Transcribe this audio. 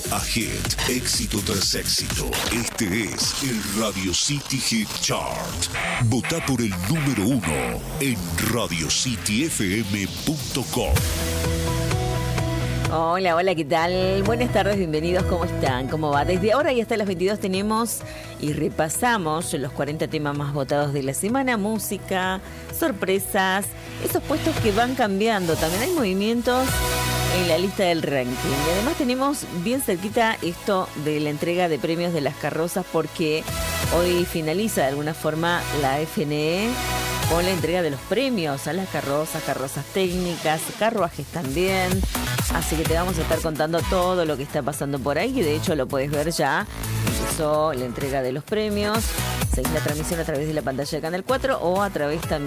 a hit, éxito tras éxito. Este es el Radio City Hit Chart. Vota por el número 1 en radiocityfm.com. Hola, hola, ¿qué tal? Buenas tardes, bienvenidos, ¿cómo están? ¿Cómo va? Desde ahora y hasta las 22 tenemos y repasamos los 40 temas más votados de la semana, música, sorpresas, esos puestos que van cambiando. También hay movimientos en la lista del ranking. Y además tenemos bien cerquita esto de la entrega de premios de las carrozas, porque hoy finaliza de alguna forma la FNE con la entrega de los premios a las carrozas, carrozas técnicas, carruajes también. Así que te vamos a estar contando todo lo que está pasando por ahí, y de hecho lo puedes ver ya. Empezó la entrega de los premios. Seguís la transmisión a través de la pantalla de Canal 4 o a través también